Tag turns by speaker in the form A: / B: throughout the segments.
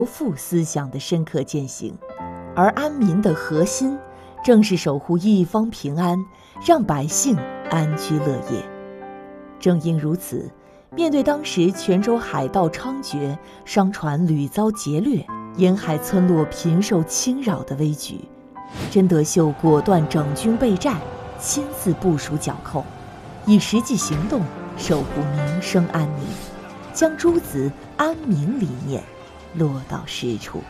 A: 富思想的深刻践行，而安民的核心正是守护一方平安，让百姓安居乐业。正因如此，面对当时泉州海盗猖獗，商船屡遭劫掠，沿海村落频受侵扰的危局，真德秀果断整军备战，亲自部署剿寇，以实际行动守护民生安宁，将诸子安民理念落到实处。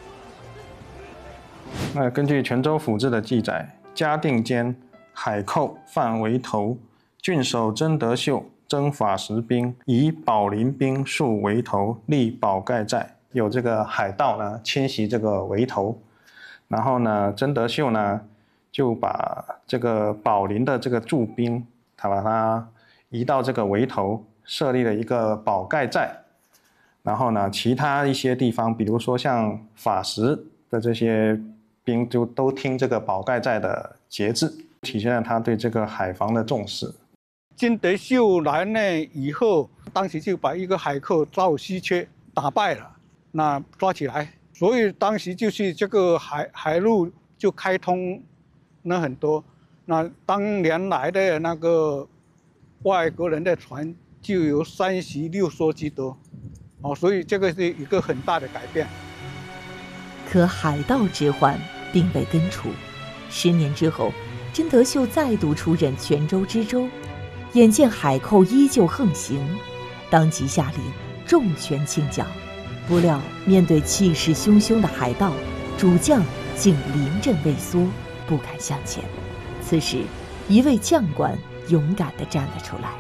B: 那根据泉州府志的记载，嘉定间海寇犯围头，郡守真德秀征法时兵，以保林兵戍围头，立保盖寨。有这个海盗呢侵袭这个围头，然后呢，真德秀呢就把这个保林的这个驻兵，他把它移到这个围头，设立了一个保盖寨。然后呢，其他一些地方，比如说像法时的这些兵，就都听这个保盖寨的节制，体现了他对这个海防的重视。
C: 真德秀来呢以后，当时就把一个海寇赵希缺打败了，那抓起来，所以当时就是这个海路就开通了很多。那当年来的那个外国人的船就有36艘之多，所以这个是一个很大的改变。
A: 可海盗之患并未根除，10年之后，真德秀再度出任泉州知州，眼见海寇依旧横行，当即下令重拳清剿。不料面对气势汹汹的海盗，主将竟临阵畏缩，不敢向前。此时，一位将官勇敢地站了出来。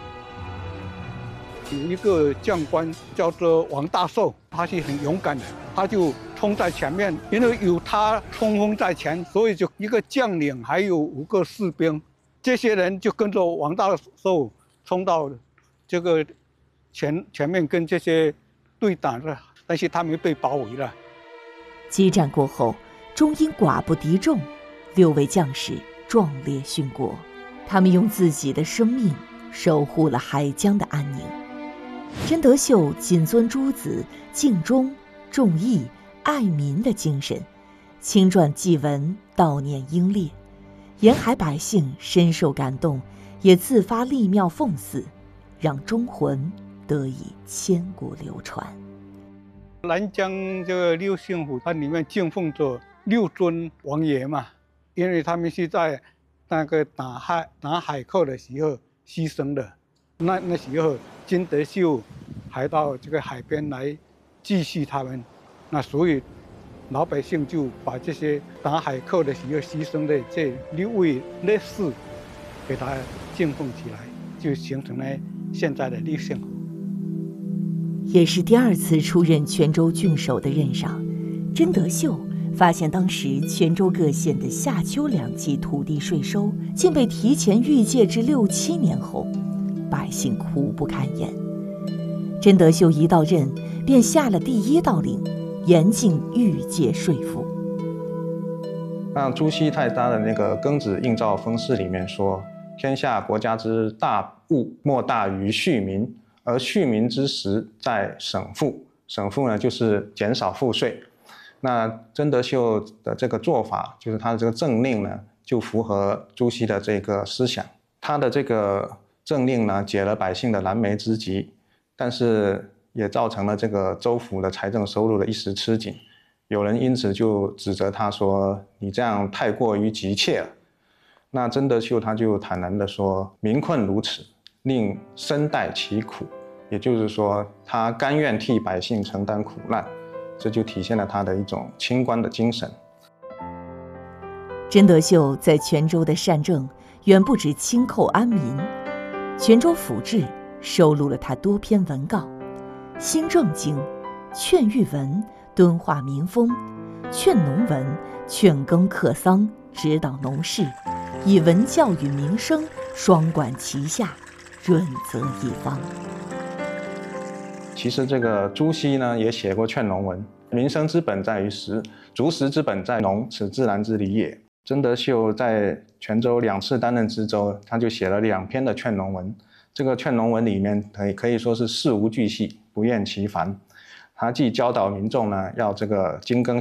C: 有一个将官叫做王大寿，他是很勇敢的，他就冲在前面，因为有他冲锋在前，所以就一个将领还有5个士兵，这些人就跟着王大寿冲到这个前面跟这些对打了，但是他们被包围了。
A: 激战过后，终因寡不敌众，6位将士壮烈殉国。他们用自己的生命守护了海疆的安宁。真德秀谨遵诸子敬忠、重义、爱民的精神，亲撰祭文悼念英烈，沿海百姓深受感动，也自发立庙奉祀，让忠魂得以千古流传。
C: 南疆这个6姓府，它里面敬奉着6尊王爷嘛，因为他们是在那个打海寇的时候牺牲的。那时候真德秀还到这个海边来祭祀他们，那所以老百姓就把这些打海寇的时候牺牲的这6位烈士给他敬奉起来，就形成了现在的6姓府。
A: 也是第2次出任泉州郡守的任上，真德秀发现当时泉州各县的夏秋2季土地税收竟被提前预借至6、7年后，百姓苦不堪言。真德秀一到任，便下了第1道令，严禁预借税赋。
B: 那朱熹在他的那个庚子应诏封事里面说：“天下国家之大物，莫大于恤民，而恤民之实在省赋。省赋呢，就是减少赋税。”那真德秀的这个做法，就是他的这个政令呢，就符合朱熹的这个思想。他的这个政令呢，解了百姓的燃眉之急，但是也造成了这个州府的财政收入的一时吃紧。有人因此就指责他说：“你这样太过于急切了。”那真德秀他就坦然地说：“民困如此，令身代其苦。”也就是说，他甘愿替百姓承担苦难，这就体现了他的一种清官的精神。
A: 真德秀在泉州的善政远不止轻寇安民，泉州府志收录了他多篇文告，新政经、劝育文、敦化民风、劝农文、劝耕克桑、指导农事，以文教与民生双管齐下，润泽一方。
B: 其实这个朱熹呢也写过劝农文，民生之本在于食，竹食之本在农，此自然之理也。真德秀在泉州2次担任知州，他就写了2篇的劝农文。这个劝农文里面可以说是事无巨细，不厌其烦。 他既教导民众呢要这个精耕